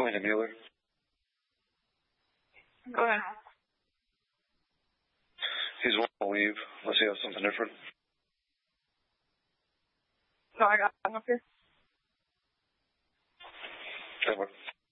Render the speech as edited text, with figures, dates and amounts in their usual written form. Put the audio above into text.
Point to Mueller. Go ahead. He's willing to leave unless he has something different. No, I got him up here. Okay, what?